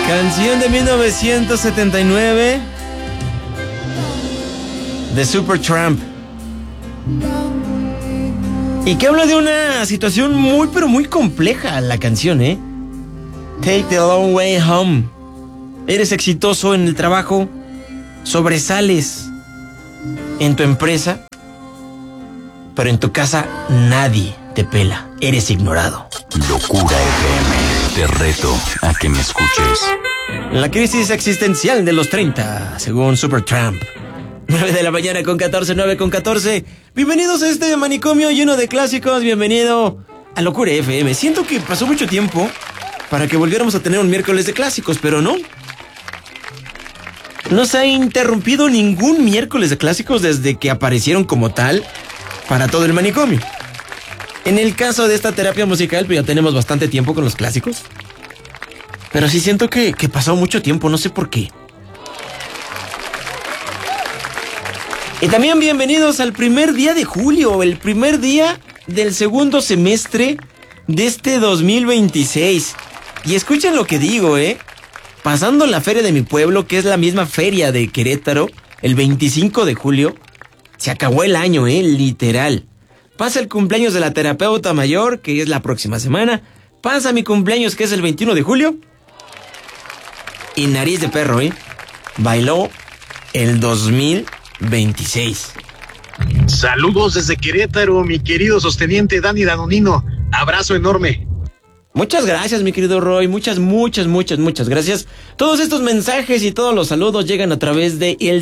Canción de 1979 de Supertramp. Y que habla de una situación muy pero muy compleja la canción, ¿eh? Take the long way home. Eres exitoso en el trabajo, sobresales en tu empresa, pero en tu casa nadie te pela, eres ignorado. Locura FM, te reto a que me escuches. La crisis existencial de los 30, según Supertramp. 9 de la mañana con 14, 9 con 14. Bienvenidos a este manicomio lleno de clásicos. Bienvenido a Locura FM. Siento que pasó mucho tiempo para que volviéramos a tener un miércoles de clásicos, pero no. No se ha interrumpido ningún miércoles de clásicos desde que aparecieron como tal para todo el manicomio. En el caso de esta terapia musical, pues ya tenemos bastante tiempo con los clásicos. Pero sí siento que pasó mucho tiempo, no sé por qué. Y también bienvenidos al primer día de julio, el primer día del segundo semestre de este 2026. Y escuchen lo que digo, pasando la feria de mi pueblo, que es la misma feria de Querétaro, el 25 de julio, se acabó el año, literal. Pasa el cumpleaños de la terapeuta mayor, que es la próxima semana. Pasa mi cumpleaños, que es el 21 de julio. Y nariz de perro, bailó el 2026. Saludos desde Querétaro, mi querido sosteniente Dani Danonino. Abrazo enorme. Muchas gracias, mi querido Roy. Muchas gracias. Todos estos mensajes y todos los saludos llegan a través de el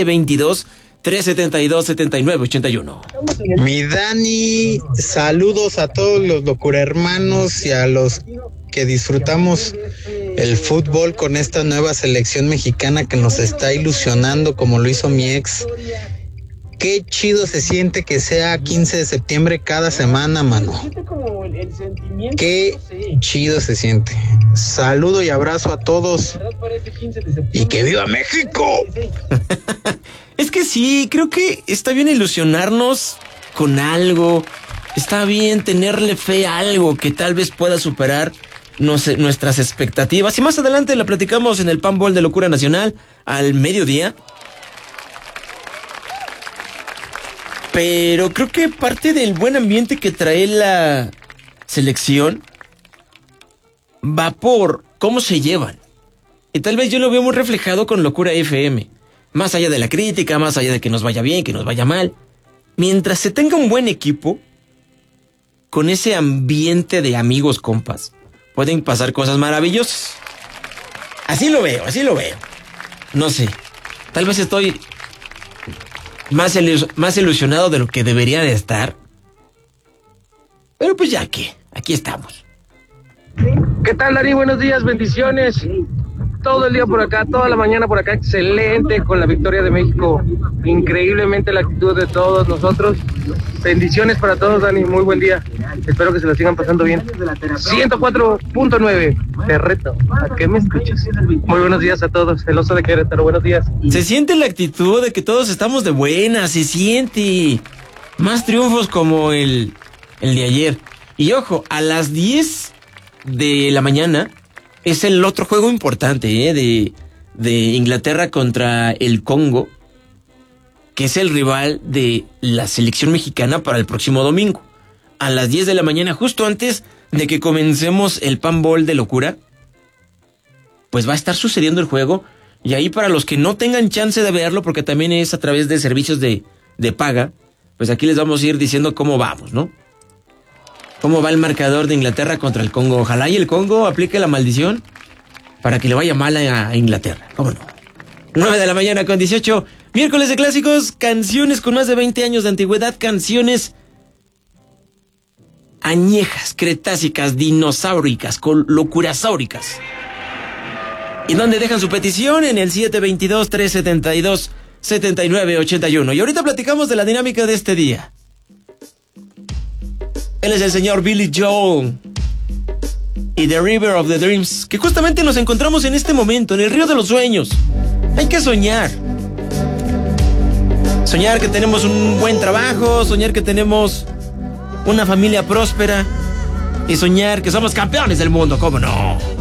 722-372-7981. Mi Dani, saludos a todos los locura hermanos y a los que disfrutamos el fútbol con esta nueva selección mexicana que nos está ilusionando como lo hizo mi ex. Qué chido se siente que sea 15 de septiembre cada semana, mano. Qué chido se siente. Saludo y abrazo a todos. Y que viva México. Es que sí, creo que está bien ilusionarnos con algo. Está bien tenerle fe a algo que tal vez pueda superar nuestras expectativas. Y más adelante la platicamos en el Pan Ball de Locura Nacional al mediodía. Pero creo que parte del buen ambiente que trae la selección va por cómo se llevan. Y tal vez yo lo veo muy reflejado con Locura FM. Más allá de la crítica, más allá de que nos vaya bien, que nos vaya mal. Mientras se tenga un buen equipo, con ese ambiente de amigos, compas, pueden pasar cosas maravillosas. Así lo veo. No sé, tal vez estoy más ilusionado de lo que debería de estar. Pero pues ya que, aquí estamos. ¿Qué tal, Dani? Buenos días, bendiciones. Todo el día por acá, toda la mañana por acá, excelente con la victoria de México. Increíblemente la actitud de todos nosotros. Bendiciones para todos, Dani, muy buen día. Espero que se lo sigan pasando bien. 104.9, te reto a que me escuches. Muy buenos días a todos, el oso de Querétaro, buenos días. Se siente la actitud de que todos estamos de buena, se siente. Más triunfos como el de ayer. Y ojo, a las 10 de la mañana es el otro juego importante, de Inglaterra contra el Congo, que es el rival de la selección mexicana para el próximo domingo. A las 10 de la mañana, justo antes de que comencemos el Pan Ball de Locura, pues va a estar sucediendo el juego. Y ahí, para los que no tengan chance de verlo, porque también es a través de servicios de paga, pues aquí les vamos a ir diciendo cómo vamos, ¿no? ¿Cómo va el marcador de Inglaterra contra el Congo? Ojalá y el Congo aplique la maldición para que le vaya mal a Inglaterra. ¿Cómo no? 9 de la mañana con 18. Miércoles de clásicos, canciones con más de 20 años de antigüedad, canciones añejas, cretácicas, dinosauricas, locurasauricas. ¿Y dónde dejan su petición? En el 722-372-7981. Y ahorita platicamos de la dinámica de este día. Él es el señor Billy Joel y The River of the Dreams, que justamente nos encontramos en este momento, en el río de los sueños. Hay que soñar. Soñar que tenemos un buen trabajo, soñar que tenemos una familia próspera y soñar que somos campeones del mundo, ¿cómo no?